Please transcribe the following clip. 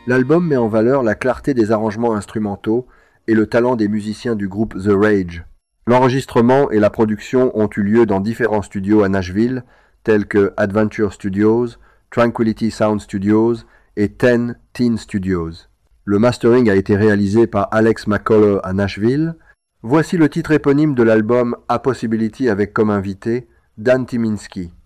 L'album met en valeur la clarté des arrangements instrumentaux et le talent des musiciens du groupe The Rage. L'enregistrement et la production ont eu lieu dans différents studios à Nashville, tels que Adventure Studios, Tranquility Sound Studios et 10 Teen Studios. Le mastering a été réalisé par Alex McCullough à Nashville. Voici le titre éponyme de l'album A Possibility avec comme invité Dan Tyminski.